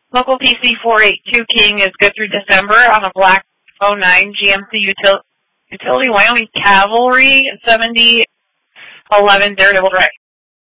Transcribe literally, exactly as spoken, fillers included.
Local P C four eight two King is good through December on a black oh nine G M C util- Utility Wyoming Cavalry seventy eleven Daredevil Drive.